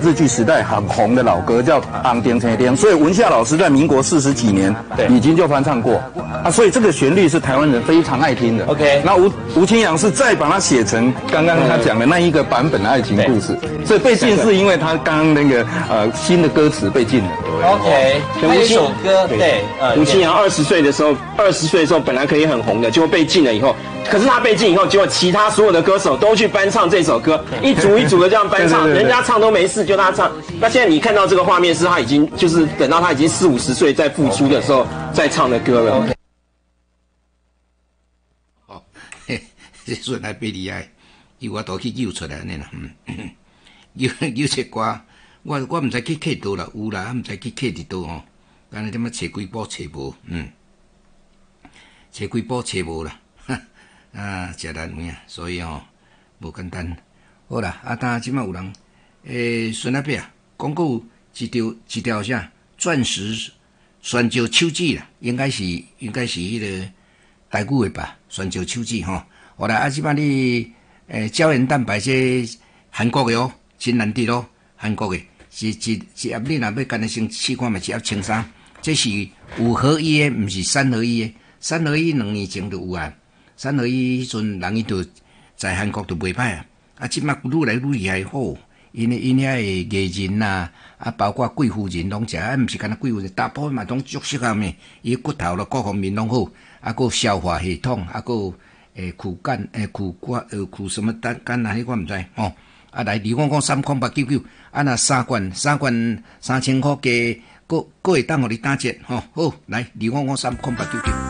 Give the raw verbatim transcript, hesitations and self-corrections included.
日据时代很红的老歌，叫《昂丁车丁》，所以文夏老师在民国四十几年已经就翻唱过啊，所以这个旋律是台湾人非常爱听的。 OK， 那吴吴清扬是再把它写成刚刚他讲的那一个版本的爱情故事，所以被禁是因为他刚刚那个呃新的歌词被禁了。 OK， 还有一首歌，对，呃， 吴清扬二十岁的时候，二十岁的时候本来可以很红的，结果被禁了以后，可是他被禁以后，结果其他所有的歌手都去翻唱这首歌，一组一组的这样翻唱，人家唱都没事，就他唱。那现在你看到这个画面是他已经就是等到他已经四五十岁再复出的时候再唱的歌了。 哦，这阵来比厉害，伊我都去揪出来呢啦，嗯，揪揪出歌。我我毋知去刻倒啦，有啦，毋知去刻伫倒吼。干那点仔找几部找无，嗯，找几部找无啦，啊，真难为啊，所以吼无简单。好啦，啊，当即摆有人诶，孙那边啊，广告一条一条啥钻石酸椒手指啦，应该是应该是迄个台语的吧，酸椒手指吼。好啦，啊，即摆你诶胶原蛋白这韩国的哦，真难得咯，韩国的。一一一盒你若要干那先试看觅一盒青衫，这是五合一的，毋是三合一的。三合一两年前就有啊，三合一迄阵人伊就在韩国就袂歹啊，啊，即摆愈来愈厉害好，因为因遐的艺人呐，啊，包括贵妇人拢食，啊，毋是干那贵妇人，大部分嘛拢足适合咩，伊骨头咯各方面拢好，啊，个消化系统，啊，个诶躯干诶躯骨呃躯什么胆肝啊，迄我毋知吼。啊来，你讲讲三空八九九，啊那三罐三罐三千块加，个个会当互你打折吼。好，来，你讲讲三空八九九。